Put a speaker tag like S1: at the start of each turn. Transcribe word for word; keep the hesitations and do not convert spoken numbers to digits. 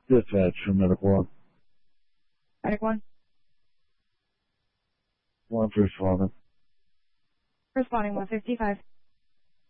S1: Dispatch from Medical One.
S2: Medic one.
S1: One first responding.
S2: Responding one fifty-five.